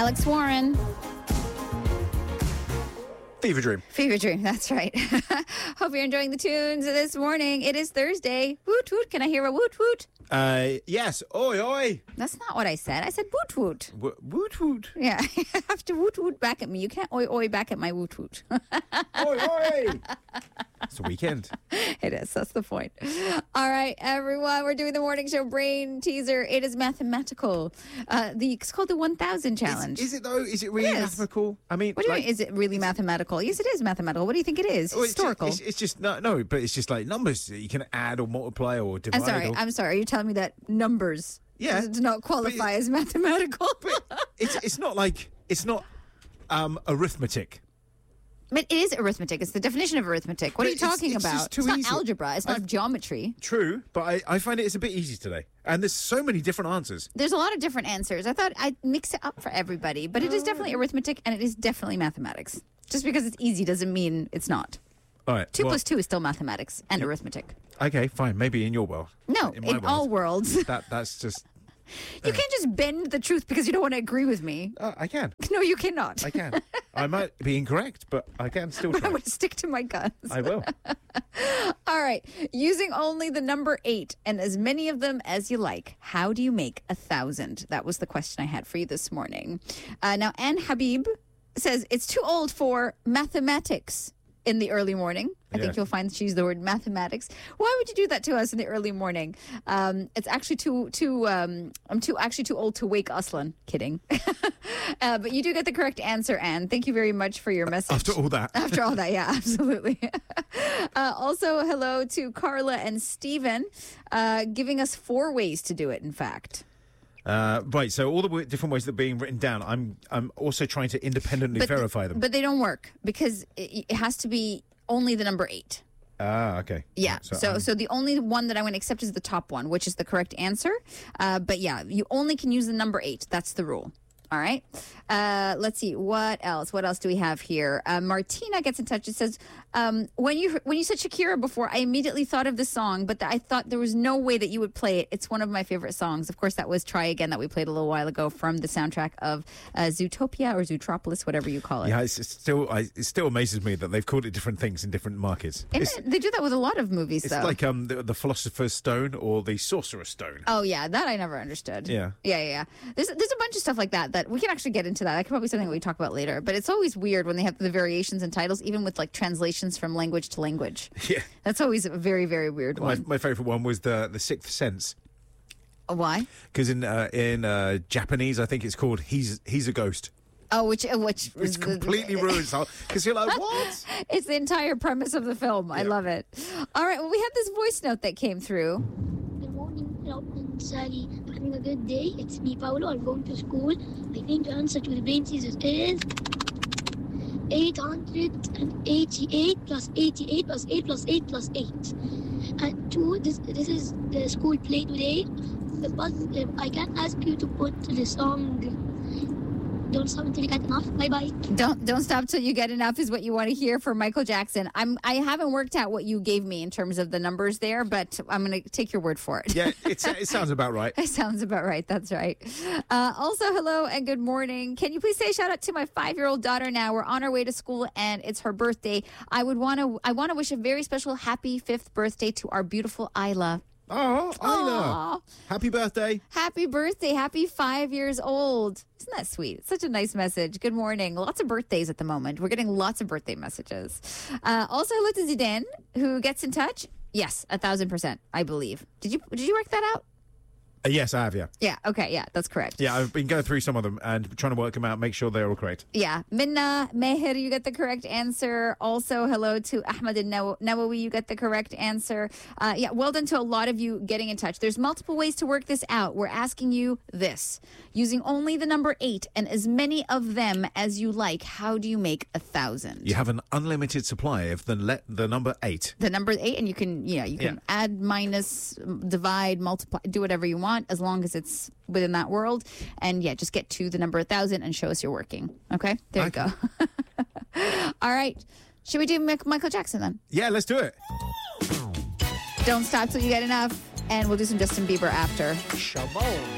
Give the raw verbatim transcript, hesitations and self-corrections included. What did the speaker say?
Alex Warren. Fever Dream. Fever Dream, that's right. Hope you're enjoying the tunes this morning. It is Thursday. Woot woot. Can I hear a woot woot? Uh, yes. Oi, oi. That's not what I said. I said woot woot. W- woot woot. Yeah, you have to woot woot back at me. You can't oi oi back at my woot woot. Oi, oi. It's a weekend. It is. That's the point. All right, everyone. We're doing the morning show brain teaser. It is mathematical. Uh, the It's called the one thousand challenge. Is, is it, though? Is it really It is. mathematical? I mean, What do you like, mean? Is it really mathematical? Yes, it is mathematical. What do you think it is? oh, it's ju- Historical. It's, it's just, no, no, but it's just like numbers that you can add or multiply or divide. I'm sorry. Or, I'm sorry. Are you telling me that numbers Yeah, do not qualify but- as mathematical? but it's, it's not like, it's not um, arithmetic. But it is arithmetic. It's the definition of arithmetic. What But are you it's- talking it's about? just too It's not easy. algebra. It's not I've- geometry. True, but I, I find it it's a bit easy today. And there's so many different answers. There's a lot of different answers. I thought I'd mix it up for everybody, but it is definitely arithmetic and it is definitely mathematics. Just because it's easy doesn't mean it's not. All right. Two well, plus two is still mathematics and arithmetic. Okay, fine. Maybe in your world. No, in, in, my world, all worlds. That That's just... You can't just bend the truth because you don't want to agree with me. Uh, I can. No, you cannot. I can. I might be incorrect, but I can still But try. I'm going to stick to my guns. I will. All right. Using only the number eight and as many of them as you like, how do you make a thousand? That was the question I had for you this morning. Uh, now, Anne Habib says it's too old for mathematics in the early morning. I Yeah. think you'll find she used the word mathematics. Why would you do that to us in the early morning? Um, it's actually too too. Um, I'm too actually too old to wake Aslan. Kidding. uh, but you do get the correct answer, Anne. Thank you very much for your message. After all that. After all that, yeah, absolutely. uh, also, hello to Carla and Stephen, uh, giving us four ways to do it, in fact. Uh, right, so all the w- different ways that are being written down, I'm I'm also trying to independently But, verify them. But they don't work because it, it has to be only the number eight. Ah, okay. Yeah. So, so, I'm- the only one that I'm going to accept is the top one, which is the correct answer. Uh, but yeah, you only can use the number eight. That's the rule. All right. Uh, let's see. What else? What else do we have here? Uh, Martina gets in touch. It says, um, when you when you said Shakira before, I immediately thought of the song, but I thought there was no way that you would play it. It's one of my favorite songs. Of course, that was Try Again that we played a little while ago from the soundtrack of uh, Zootopia or Zootropolis, whatever you call it. yeah, it's, it's still I, it still amazes me that they've called it different things in different markets. And It's, they do that with a lot of movies, it's though. like um the, the Philosopher's Stone or the Sorcerer's Stone. Oh yeah, that I never understood. Yeah. yeah, yeah. yeah. There's there's a bunch of stuff like that that we can actually get into that. That could probably be something we talk about later. But it's always weird when they have the variations in titles, even with like translations from language to language. Yeah. That's always a very very weird My, one. my favorite one was the the Sixth Sense, Why? because in uh, in uh, Japanese I think it's called He's He's a Ghost. Oh, which uh, which Which is the- completely ruins it because you're like, what? It's the entire premise of the film. I Yeah. love it. All right. Well, we had this voice note that came through. Good morning, Rob and Sally. Having a good day. It's me, Paolo. I'm going to school. I think the answer to the brain teaser is eight hundred eighty-eight plus eighty-eight plus eight plus eight plus eight. And two, this this is the school play today. But uh, I can ask you to put the song Don't Stop Until You Get Enough. Bye bye. Don't don't stop till you get enough is what you want to hear from Michael Jackson. I'm I haven't worked out what you gave me in terms of the numbers there, but I'm going to take your word for it. Yeah, it's, it sounds about right. That sounds about right. That's right. Uh, also, hello and good morning. Can you please say shout out to my five-year-old daughter now? We're on our way to school and it's her birthday. I would want to I want to wish a very special happy fifth birthday to our beautiful Isla. Oh, I know. Aw. Happy birthday. Happy birthday. Happy five years old. Isn't that sweet? Such a nice message. Good morning. Lots of birthdays at the moment. We're getting lots of birthday messages. Uh, also, hello to Zidane, who gets in touch. Yes, a thousand percent, I believe. Did you did you work that out? Uh, yes, I have, yeah. Yeah, okay, yeah, that's correct. Yeah, I've been going through some of them and trying to work them out, make sure they're all correct. Yeah. Minna Meher, you get the correct answer. Also, hello to Ahmed and Naw- Nawawi, you get the correct answer. Uh, yeah, well done to a lot of you getting in touch. There's multiple ways to work this out. We're asking you this. Using only the number eight and as many of them as you like, how do you make a thousand? You have an unlimited supply of the le- the number eight. The number eight, and you can, you know, you can Yeah. add, minus, divide, multiply, do whatever you want, as long as it's within that world. And yeah, just get to the number a thousand and show us you're working. Okay, there Okay. you go. All right, should we do Mick- Michael Jackson then? Yeah, let's do it. Don't stop till you get enough, and we'll do some Justin Bieber after. Shabon.